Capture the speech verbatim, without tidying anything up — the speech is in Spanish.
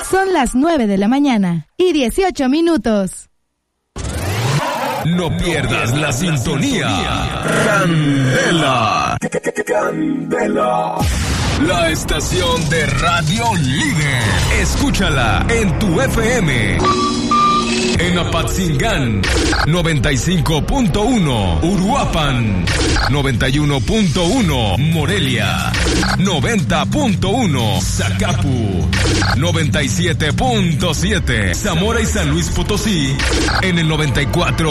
Son las nueve de la mañana y dieciocho minutos. No pierdas la sintonía. Candela. Candela. La estación de radio líder. Escúchala en tu F M. En Apatzingán, noventa y cinco punto uno. Uruapan, noventa y uno punto uno. Morelia, noventa punto uno. Zacapu, noventa y siete punto siete. Zamora y San Luis Potosí, en el noventa y cuatro